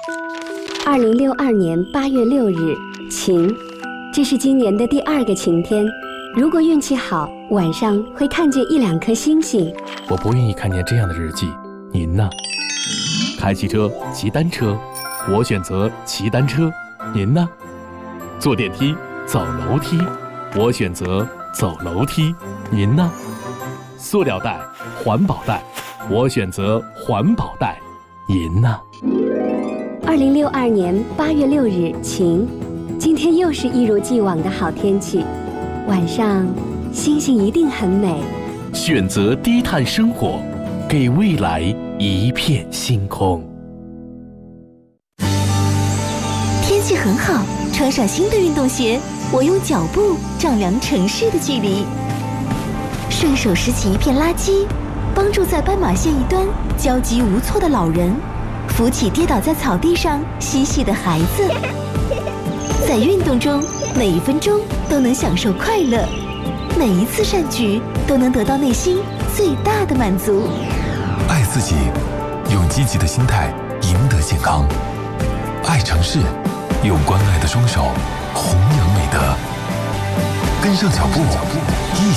2062年8月6日，晴。这是今年的第2个晴天。如果运气好，晚上会看见1、2颗星星。 我不愿意看见这样的日记，您呢？开汽车、骑单车，我选择骑单车，您呢？坐电梯、走楼梯，我选择走楼梯，您呢？塑料袋、环保袋，我选择环保袋，您呢 ？2062年8月6日，晴。今天又是一如既往的好天气，晚上星星一定很美。 选择低碳生活，给未来一片星空。 天气很好，穿上新的运动鞋，我用脚步丈量城市的距离，顺手拾起一片垃圾，帮助在斑马线一端焦急无措的老人，扶起跌倒在草地上嬉戏的孩子。在运动中，每一分钟都能享受快乐，每一次善举都能得到内心最大的满足。 爱自己，用积极的心态赢得健康；爱城市，用关爱的双手弘扬美德。跟上脚步，